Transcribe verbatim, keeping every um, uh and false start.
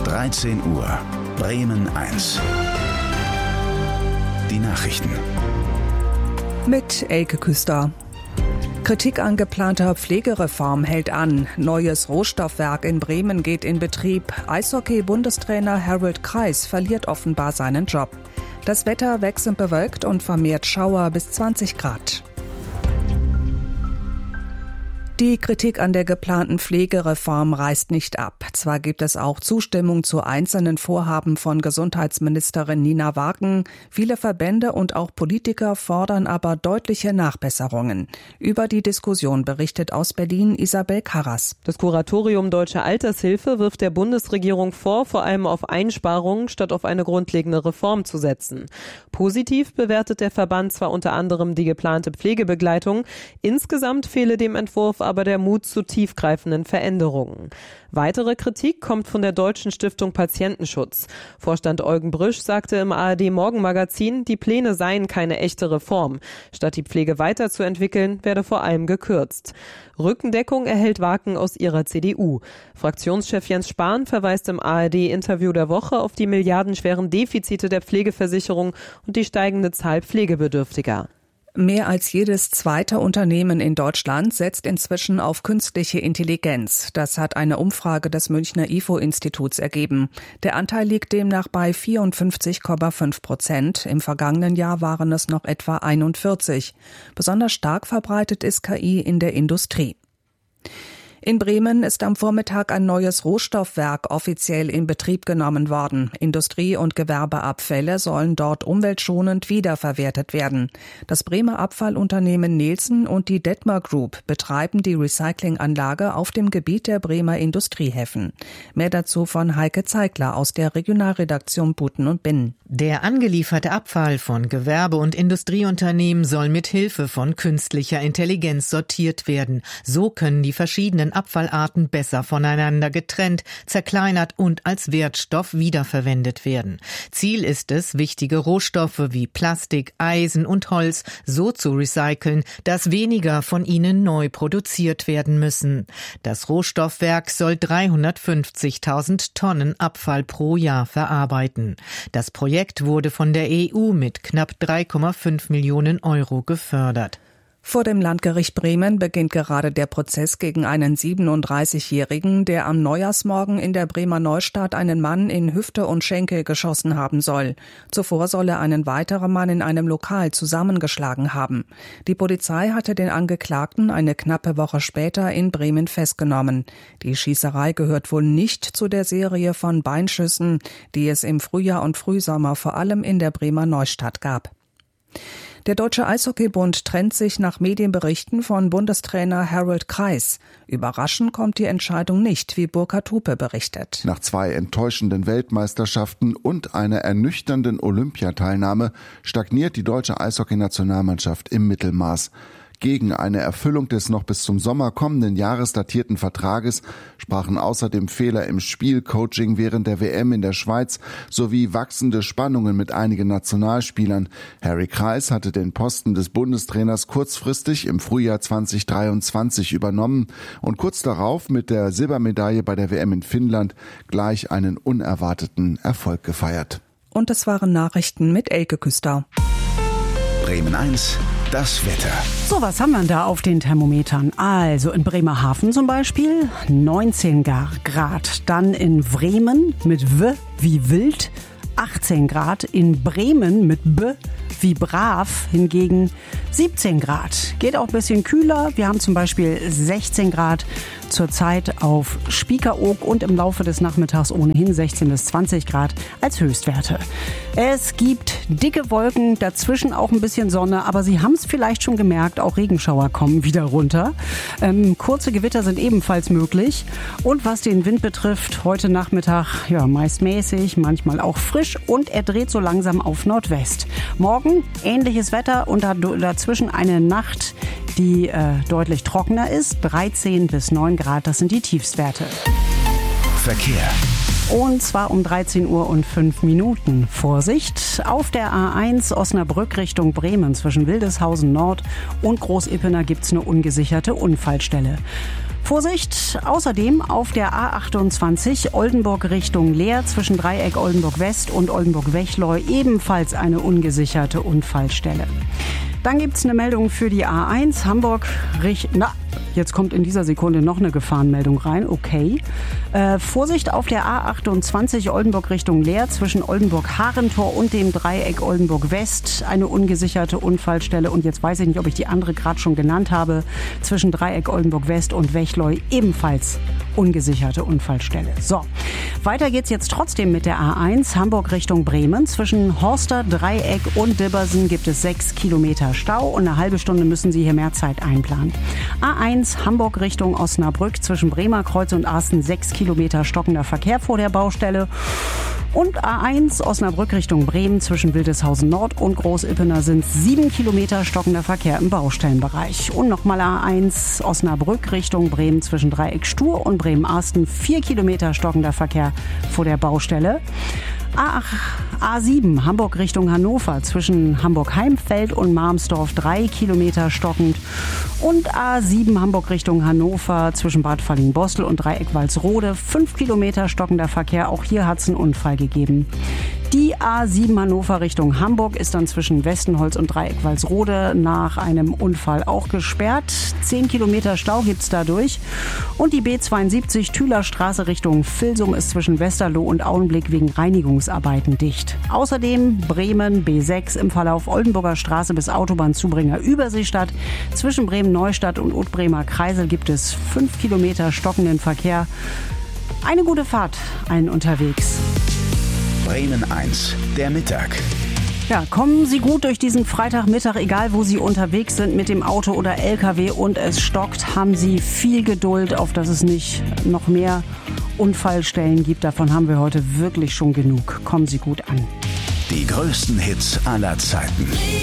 dreizehn Uhr, Bremen eins. Die Nachrichten. Mit Elke Küster. Kritik an geplanter Pflegereform hält an. Neues Rohstoffwerk in Bremen geht in Betrieb. Eishockey-Bundestrainer Harald Kreis verliert offenbar seinen Job. Das Wetter wechselnd bewölkt und vermehrt Schauer bis zwanzig Grad. Die Kritik an der geplanten Pflegereform reißt nicht ab. Zwar gibt es auch Zustimmung zu einzelnen Vorhaben von Gesundheitsministerin Nina Wagen. Viele Verbände und auch Politiker fordern aber deutliche Nachbesserungen. Über die Diskussion berichtet aus Berlin Isabel Karras. Das Kuratorium Deutsche Altershilfe wirft der Bundesregierung vor, vor allem auf Einsparungen statt auf eine grundlegende Reform zu setzen. Positiv bewertet der Verband zwar unter anderem die geplante Pflegebegleitung. Insgesamt fehle dem Entwurf aber der Mut zu tiefgreifenden Veränderungen. Weitere Kritik kommt von der Deutschen Stiftung Patientenschutz. Vorstand Eugen Brüsch sagte im A R D-Morgenmagazin, die Pläne seien keine echte Reform. Statt die Pflege weiterzuentwickeln, werde vor allem gekürzt. Rückendeckung erhält Wagen aus ihrer C D U. Fraktionschef Jens Spahn verweist im A R D-Interview der Woche auf die milliardenschweren Defizite der Pflegeversicherung und die steigende Zahl Pflegebedürftiger. Mehr als jedes zweite Unternehmen in Deutschland setzt inzwischen auf künstliche Intelligenz. Das hat eine Umfrage des Münchner I F O-Instituts ergeben. Der Anteil liegt demnach bei vierundfünfzig Komma fünf Prozent. Im vergangenen Jahr waren es noch etwa einundvierzig. Besonders stark verbreitet ist K I in der Industrie. In Bremen ist am Vormittag ein neues Rohstoffwerk offiziell in Betrieb genommen worden. Industrie- und Gewerbeabfälle sollen dort umweltschonend wiederverwertet werden. Das Bremer Abfallunternehmen Nielsen und die Detmar Group betreiben die Recyclinganlage auf dem Gebiet der Bremer Industriehäfen. Mehr dazu von Heike Zeigler aus der Regionalredaktion Buten und Binnen. Der angelieferte Abfall von Gewerbe- und Industrieunternehmen soll mit Hilfe von künstlicher Intelligenz sortiert werden. So können die verschiedenen Abfallarten besser voneinander getrennt, zerkleinert und als Wertstoff wiederverwendet werden. Ziel ist es, wichtige Rohstoffe wie Plastik, Eisen und Holz so zu recyceln, dass weniger von ihnen neu produziert werden müssen. Das Rohstoffwerk soll dreihundertfünfzigtausend Tonnen Abfall pro Jahr verarbeiten. Das Projekt wurde von der E U mit knapp drei Komma fünf Millionen Euro gefördert. Vor dem Landgericht Bremen beginnt gerade der Prozess gegen einen siebenunddreißigjährigen, der am Neujahrsmorgen in der Bremer Neustadt einen Mann in Hüfte und Schenkel geschossen haben soll. Zuvor soll er einen weiteren Mann in einem Lokal zusammengeschlagen haben. Die Polizei hatte den Angeklagten eine knappe Woche später in Bremen festgenommen. Die Schießerei gehört wohl nicht zu der Serie von Beinschüssen, die es im Frühjahr und Frühsommer vor allem in der Bremer Neustadt gab. Der Deutsche Eishockeybund trennt sich nach Medienberichten von Bundestrainer Harald Kreis. Überraschend kommt die Entscheidung nicht, wie Burkhard Hupe berichtet. Nach zwei enttäuschenden Weltmeisterschaften und einer ernüchternden Olympiateilnahme stagniert die deutsche Eishockeynationalmannschaft im Mittelmaß. Gegen eine Erfüllung des noch bis zum Sommer kommenden Jahres datierten Vertrages sprachen außerdem Fehler im Spielcoaching während der W M in der Schweiz sowie wachsende Spannungen mit einigen Nationalspielern. Harry Kreis hatte den Posten des Bundestrainers kurzfristig im Frühjahr zweitausenddreiundzwanzig übernommen und kurz darauf mit der Silbermedaille bei der W M in Finnland gleich einen unerwarteten Erfolg gefeiert. Und es waren Nachrichten mit Elke Küster. Bremen eins. Das Wetter. So, was haben wir da auf den Thermometern? Also in Bremerhaven zum Beispiel neunzehn Grad. Dann in Bremen mit W wie wild achtzehn Grad. In Bremen mit B wie brav hingegen siebzehn Grad. Geht auch ein bisschen kühler. Wir haben zum Beispiel sechzehn Grad zurzeit auf Spiekeroog und im Laufe des Nachmittags ohnehin sechzehn bis zwanzig Grad als Höchstwerte. Es gibt dicke Wolken, dazwischen auch ein bisschen Sonne, aber Sie haben es vielleicht schon gemerkt, auch Regenschauer kommen wieder runter. Ähm, kurze Gewitter sind ebenfalls möglich. Und was den Wind betrifft, heute Nachmittag ja meist mäßig, manchmal auch frisch und er dreht so langsam auf Nordwest. Morgen ähnliches Wetter und dazwischen eine Nacht, die äh, deutlich trockener ist, dreizehn bis neun Grad, das sind die Tiefstwerte. Verkehr. Und zwar um dreizehn Uhr und fünf Minuten. Vorsicht, auf der A eins Osnabrück Richtung Bremen zwischen Wildeshausen Nord und Großippener gibt's eine ungesicherte Unfallstelle. Vorsicht, außerdem auf der A achtundzwanzig Oldenburg Richtung Leer zwischen Dreieck Oldenburg West und Oldenburg Wechleu ebenfalls eine ungesicherte Unfallstelle. Dann gibt's eine Meldung für die A eins Hamburg Richtung... Na, jetzt kommt in dieser Sekunde noch eine Gefahrenmeldung rein. Okay. Äh, Vorsicht auf der A achtundzwanzig Oldenburg Richtung Leer zwischen Oldenburg-Harentor und dem Dreieck Oldenburg West. Eine ungesicherte Unfallstelle. Und jetzt weiß ich nicht, ob ich die andere gerade schon genannt habe. Zwischen Dreieck Oldenburg West und Wechleu ebenfalls ungesicherte Unfallstelle. So, weiter geht's jetzt trotzdem mit der A eins Hamburg Richtung Bremen. Zwischen Horster, Dreieck und Dibbersen gibt es sechs Kilometer Stau und eine halbe Stunde müssen Sie hier mehr Zeit einplanen. A eins Hamburg Richtung Osnabrück zwischen Bremerkreuz und Arsten sechs Kilometer stockender Verkehr vor der Baustelle. Und A eins Osnabrück Richtung Bremen zwischen Wildeshausen Nord und Großippener sind sieben Kilometer stockender Verkehr im Baustellenbereich. Und nochmal A eins Osnabrück Richtung Bremen zwischen Dreieck Stur und Bremen-Arsten vier Kilometer stockender Verkehr vor der Baustelle. A sieben Hamburg Richtung Hannover zwischen Hamburg-Heimfeld und Marmsdorf drei Kilometer stockend. Und A sieben Hamburg Richtung Hannover zwischen Bad Falling-Bostel und Dreieck Walsrode fünf Kilometer stockender Verkehr. Auch hier hat es einen Unfall gegeben. Die A sieben Hannover Richtung Hamburg ist dann zwischen Westenholz und Dreieck Walsrode nach einem Unfall auch gesperrt. zehn Kilometer Stau gibt's dadurch. Und die B zweiundsiebzig Thüler Straße Richtung Vilsum ist zwischen Westerloh und Auenblick wegen Reinigungsarbeiten dicht. Außerdem Bremen B sechs im Verlauf Oldenburger Straße bis Autobahnzubringer Überseestadt. Zwischen Bremen-Neustadt und Ottbremer Kreisel gibt es fünf Kilometer stockenden Verkehr. Eine gute Fahrt allen unterwegs. Bremen eins, der Mittag. Ja, kommen Sie gut durch diesen Freitagmittag, egal wo Sie unterwegs sind mit dem Auto oder L K W und es stockt, haben Sie viel Geduld, auf dass es nicht noch mehr Unfallstellen gibt. Davon haben wir heute wirklich schon genug. Kommen Sie gut an. Die größten Hits aller Zeiten.